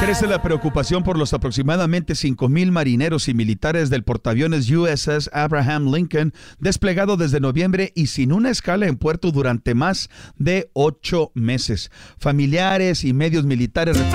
Crece la preocupación por los aproximadamente 5,000 marineros y militares del portaaviones USS Abraham Lincoln desplegado desde noviembre y sin una escala en puerto durante más de 8 meses. Familiares y medios militares